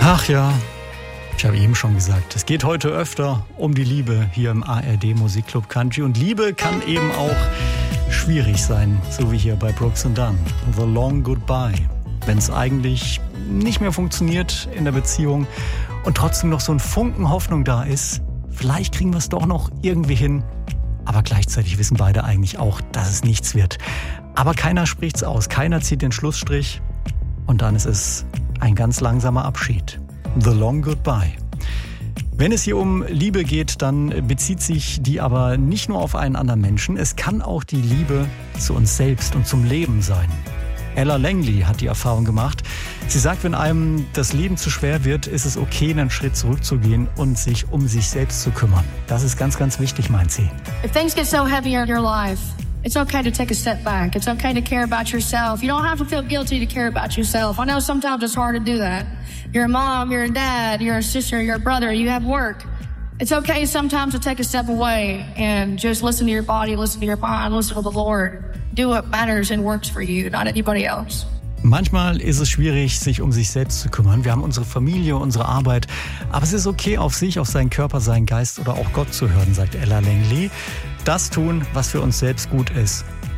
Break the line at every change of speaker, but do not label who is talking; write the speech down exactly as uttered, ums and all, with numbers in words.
Ach ja, ich habe eben schon gesagt, es geht heute öfter um die Liebe hier im A R D Musikclub Country. Und Liebe kann eben auch schwierig sein, so wie hier bei Brooks and Dunn. The Long Goodbye. Wenn es eigentlich nicht mehr funktioniert in der Beziehung und trotzdem noch so ein Funken Hoffnung da ist, vielleicht kriegen wir es doch noch irgendwie hin. Aber gleichzeitig wissen beide eigentlich auch, dass es nichts wird. Aber keiner spricht's aus, keiner zieht den Schlussstrich. Und dann ist es ein ganz langsamer Abschied. The Long Goodbye. Wenn es hier um Liebe geht, dann bezieht sich die aber nicht nur auf einen anderen Menschen. Es kann auch die Liebe zu uns selbst und zum Leben sein. Ella Langley hat die Erfahrung gemacht. Sie sagt, wenn einem das Leben zu schwer wird, ist es okay, einen Schritt zurückzugehen und sich um sich selbst zu kümmern. Das ist ganz, ganz wichtig, meint sie.
If things get so heavy in your life, it's okay to take a step back. It's okay to care about yourself. You don't have to feel guilty to care about yourself. I know sometimes it's hard to do that. You're a mom, you're a dad, you're a sister, you're a brother, you have work. It's okay sometimes to take a step away and just listen to your body, listen to your mind, listen to the Lord. Do what matters and works for you, not anybody else.
Manchmal ist es schwierig, sich um sich selbst zu kümmern. Wir haben unsere Familie, unsere Arbeit. Aber es ist okay, auf sich, auf seinen Körper, seinen Geist oder auch Gott zu hören, sagt Ella Langley. Das tun, was für uns selbst gut ist.